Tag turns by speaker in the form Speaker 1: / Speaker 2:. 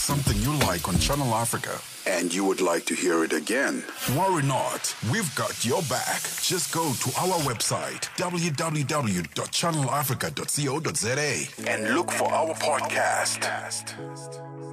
Speaker 1: something you like on Channel Africa and you would like to hear it again, worry not. We've got your back. Just go to our website, www.channelafrica.co.za, and look for our podcast.